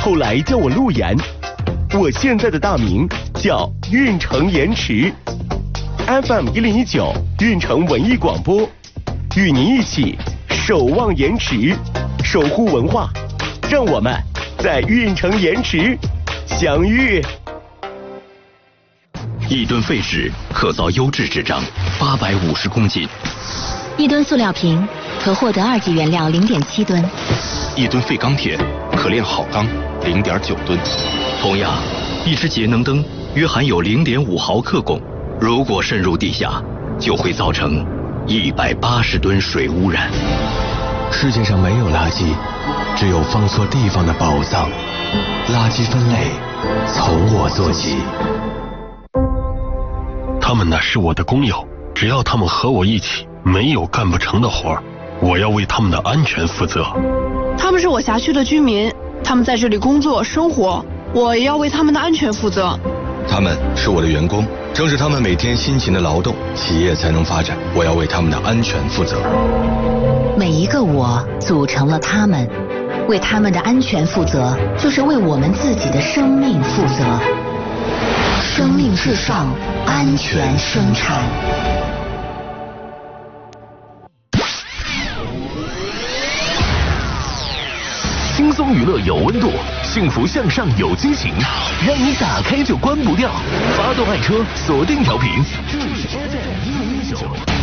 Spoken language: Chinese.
后来叫我陆岩。我现在的大名叫运城延迟。FM 1019运城文艺广播，与您一起守望延迟，守护文化，让我们在运城延迟相遇。 1吨废纸可造优质纸张850公斤 ，1吨塑料瓶可获得2级原料0.7吨 ，1吨废钢铁可炼好钢0.9吨。同样，一只节能灯约含有0.5毫克汞，如果渗入地下，就会造成180吨水污染。 世界上没有垃圾，只有放错地方的宝藏。垃圾分类从我做起。 他们呢是我的工友，只要他们和我一起，没有干不成的活，我要为他们的安全负责。 他们是我辖区的居民，他们在这里工作生活，我也要为他们的安全负责。 他们是我的员工，正是他们每天辛勤的劳动，企业才能发展。我要为他们的安全负责。 每一个我组成了他们，为他们的安全负责，就是为我们自己的生命负责。生命至上，安全生产。 轻松娱乐有温度，幸福向上有激情，让你打开就关不掉。发动爱车，锁定调频，这里是 FM 119。